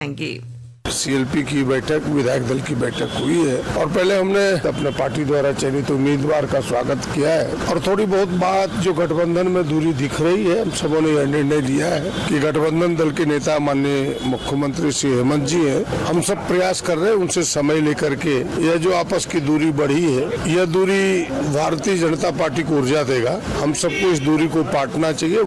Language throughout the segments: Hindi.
जाएंगे। सीएलपी की बैठक, विधायक दल की बैठक हुई है और पहले हमने अपने पार्टी द्वारा चयनित उम्मीदवार का स्वागत किया है और थोड़ी बहुत बात जो गठबंधन में दूरी दिख रही है, हम सबों ने यह निर्णय लिया है कि गठबंधन दल के नेता माननीय मुख्यमंत्री श्री हेमंत जी हैं, हम सब प्रयास कर रहे हैं उनसे समय लेकर के यह जो आपस की दूरी बढ़ी है, यह दूरी भारतीय जनता पार्टी को ऊर्जा देगा। हम सबको इस दूरी को पाटना चाहिए।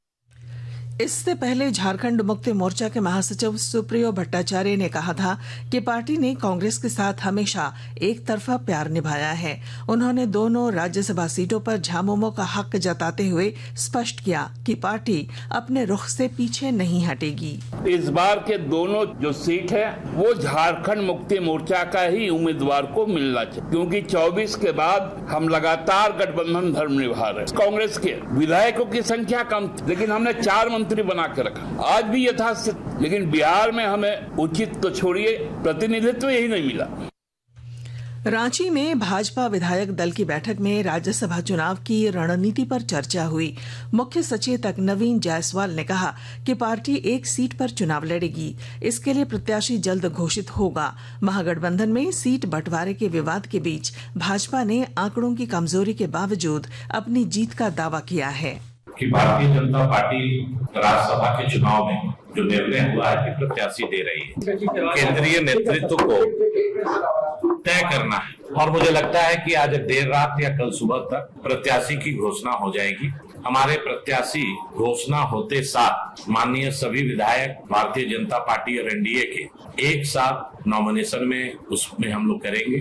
इससे पहले झारखंड मुक्ति मोर्चा के महासचिव सुप्रियो भट्टाचार्य ने कहा था कि पार्टी ने कांग्रेस के साथ हमेशा एक तरफा प्यार निभाया है। उन्होंने दोनों राज्यसभा सीटों पर झामुमो का हक जताते हुए स्पष्ट किया कि पार्टी अपने रुख से पीछे नहीं हटेगी। इस बार के दोनों जो सीट है वो झारखंड मुक्ति मोर्चा का ही उम्मीदवार को मिलना चाहिए, क्योंकि 24 के बाद हम लगातार गठबंधन धर्म निभा रहे हैं। कांग्रेस के विधायकों की संख्या कम थी, लेकिन हमने 4 मंत्री बना के रखा। आज भी यथास्थित, लेकिन बिहार में हमें उचित तो छोड़िए प्रतिनिधित्व यही नहीं मिला। रांची में भाजपा विधायक दल की बैठक में राज्यसभा चुनाव की रणनीति पर चर्चा हुई। मुख्य सचेतक नवीन जायसवाल ने कहा कि पार्टी एक सीट पर चुनाव लड़ेगी, इसके लिए प्रत्याशी जल्द घोषित होगा। महागठबंधन में सीट बंटवारे के विवाद के बीच भाजपा ने आंकड़ों की कमजोरी के बावजूद अपनी जीत का दावा किया है कि भारतीय जनता पार्टी राज्यसभा के चुनाव में जो निर्णय हुआ है कि प्रत्याशी दे रही है, केंद्रीय नेतृत्व को तय करना है और मुझे लगता है कि आज देर रात या कल सुबह तक प्रत्याशी की घोषणा हो जाएगी। हमारे प्रत्याशी घोषणा होते साथ माननीय सभी विधायक भारतीय जनता पार्टी और एनडीए के एक साथ नॉमिनेशन में उसमें हम लोग करेंगे।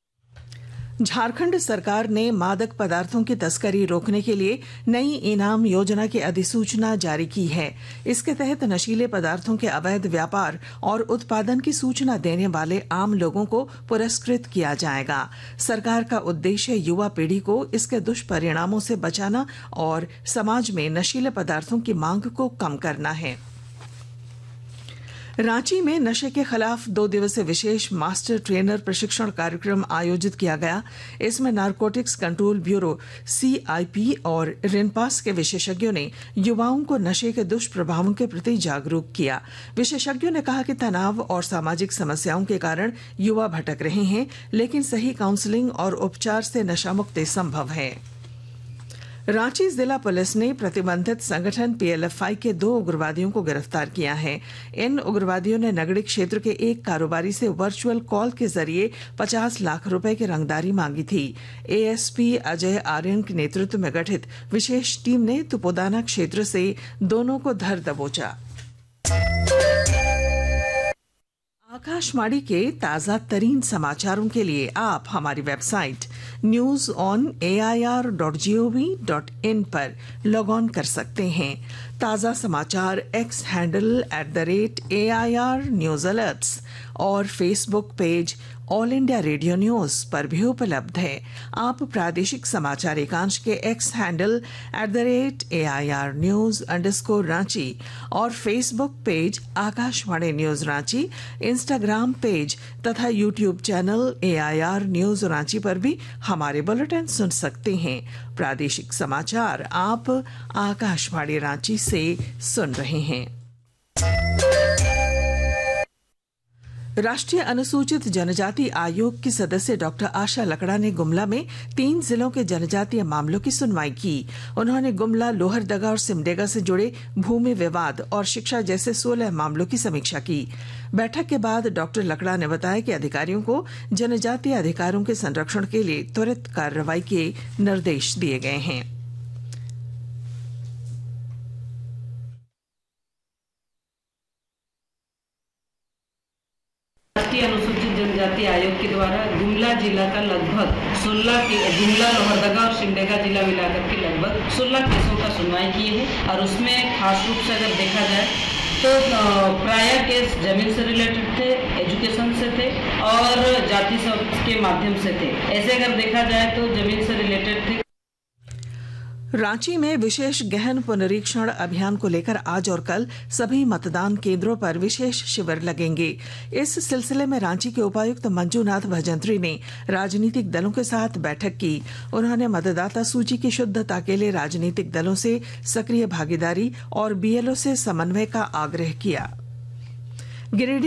झारखंड सरकार ने मादक पदार्थों की तस्करी रोकने के लिए नई इनाम योजना की अधिसूचना जारी की है। इसके तहत नशीले पदार्थों के अवैध व्यापार और उत्पादन की सूचना देने वाले आम लोगों को पुरस्कृत किया जाएगा। सरकार का उद्देश्य युवा पीढ़ी को इसके दुष्परिणामों से बचाना और समाज में नशीले पदार्थों की मांग को कम करना है। रांची में नशे के खिलाफ 2 दिवसीय विशेष मास्टर ट्रेनर प्रशिक्षण कार्यक्रम आयोजित किया गया। इसमें नारकोटिक्स कंट्रोल ब्यूरो CIP और रेनपास के विशेषज्ञों ने युवाओं को नशे के दुष्प्रभावों के प्रति जागरूक किया। विशेषज्ञों ने कहा कि तनाव और सामाजिक समस्याओं के कारण युवा भटक रहे हैं, लेकिन सही काउंसलिंग और उपचार से नशा मुक्ति संभव है। रांची जिला पुलिस ने प्रतिबंधित संगठन PLFI के 2 उग्रवादियों को गिरफ्तार किया है। इन उग्रवादियों ने नगड़ी क्षेत्र के एक कारोबारी से वर्चुअल कॉल के जरिए 50 लाख रुपए की रंगदारी मांगी थी। ASP अजय आर्यन के नेतृत्व में गठित विशेष टीम ने तुपोदाना क्षेत्र से दोनों को धर दबोचा। आकाशवाणी के ताजा तरीन समाचारों के लिए आप हमारी वेबसाइट news.on.air.gov.in पर लॉग ऑन कर सकते हैं। ताजा समाचार X handle @AIR news alerts और Facebook page all India radio news पर भी उपलब्ध है। आप प्रादेशिक समाचार एकांश के X हैंडल @AIR news_रांची और Facebook page Akashvani news Ranchi, Instagram page तथा YouTube channel AIR news Ranchi पर भी हमारे बुलेटिन सुन सकते हैं। प्रादेशिक समाचार आप आकाशवाणी रांची से सुन रहे हैं। राष्ट्रीय अनुसूचित जनजाति आयोग की सदस्य डॉक्टर आशा लकड़ा ने गुमला में 3 जिलों के जनजातीय मामलों की सुनवाई की। उन्होंने गुमला, लोहरदगा और सिमडेगा से जुड़े भूमि विवाद और शिक्षा जैसे 16 मामलों की समीक्षा की। बैठक के बाद डॉक्टर लकड़ा ने बताया कि अधिकारियों को जनजातीय अधिकारों के संरक्षण के लिए त्वरित कार्रवाई के निर्देश दिए गए हैं। राष्ट्रीय अनुसूचित जनजाति आयोग के द्वारा गुमला जिला का लगभग 16 गुमला, लोहरदगा और सिमडेगा जिला मिलाकर के लगभग 16 केसों का सुनवाई किए हैं और उसमें खास रूप से अगर देखा जाए तो प्राय केस जमीन से रिलेटेड थे, एजुकेशन से थे और जाति के माध्यम से थे। ऐसे अगर देखा जाए तो जमीन से रिलेटेड थे। रांची में विशेष गहन पुनरीक्षण अभियान को लेकर आज और कल सभी मतदान केंद्रों पर विशेष शिविर लगेंगे। इस सिलसिले में रांची के उपायुक्त मंजूनाथ भजंत्री ने राजनीतिक दलों के साथ बैठक की। उन्होंने मतदाता सूची की शुद्धता के लिए राजनीतिक दलों से सक्रिय भागीदारी और BLO से समन्वय का आग्रह किया। गिरिडीह